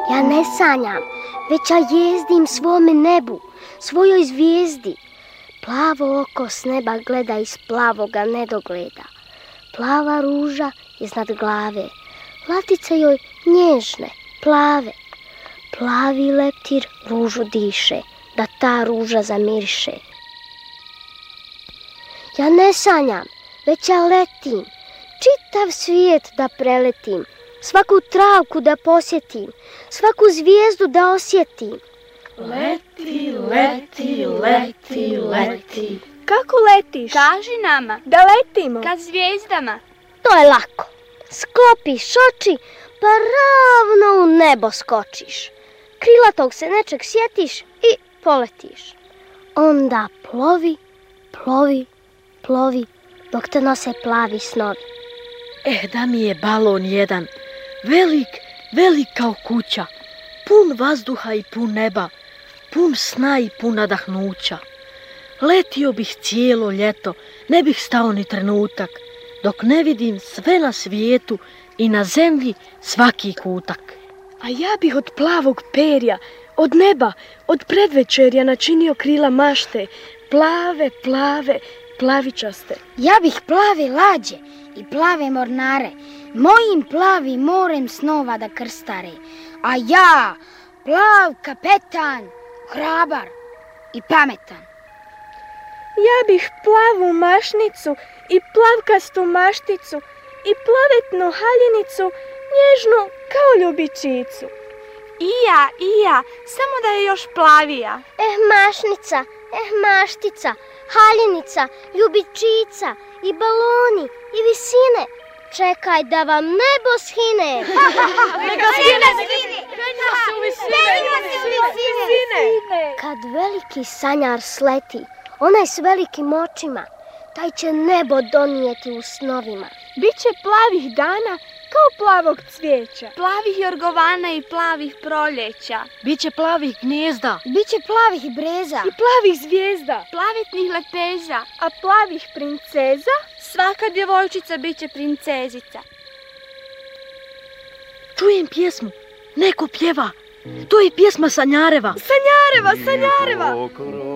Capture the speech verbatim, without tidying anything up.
Ja ne sanjam, već ja jezdim svome nebu, svojoj zvijezdi. Plavo oko s neba gleda iz plavoga nedogleda. Plava ruža iznad glave, latice joj nježne, plave. Plavi leptir ružu diše, da ta ruža zamiriše. Ja ne sanjam, već ja letim, čitav svijet da preletim, svaku travku da posjetim, svaku zvijezdu da osjetim. Leti, leti, leti, leti. Kako letiš? Kaži nama. Da letimo. Ka zvijezdama. To je lako. Sklopiš oči, pa ravno u nebo skočiš. Krilatog se nečeg sjetiš i poletiš. Onda plovi, plovi, plovi, dok te nose plavi snovi. Eh, da mi je balon jedan, velik, velik kao kuća, pun vazduha i pun neba, pun sna i pun nadahnuća. Letio bih cijelo ljeto, ne bih stao ni trenutak, dok ne vidim sve na svijetu i na zemlji svaki kutak. A ja bih od plavog perja, od neba, od predvečerja načinio krila mašte, plave, plave, plavičaste. Ja bih plave lađe i plave mornare, mojim plavim morem snova da krstare. A ja, plav kapetan, hrabar i pametan. Ja bih plavu mašnicu i plavkastu mašticu i plavetnu haljinicu, nježnu kao ljubičicu. I ja, i ja, samo da je još plavija. Eh, mašnica, eh, maštica, haljenica, ljubičica i baloni i visine. Čekaj da vam nebo shine. Neka shine, shine. Penjimo se u visine. Kad veliki sanjar sleti, onaj s velikim očima, taj će nebo donijeti u snovima. Biće plavih dana kao plavog cvijeća. Plavih jorgovana i plavih proljeća. Biće plavih gnijezda. Biće plavih breza. I plavih zvijezda. Plavitnih lepeza. A plavih princeza? Svaka djevojčica biće princezica. Čujem pjesmu, neko pjeva. To je pjesma Sanjareva. Sanjareva, Sanjareva!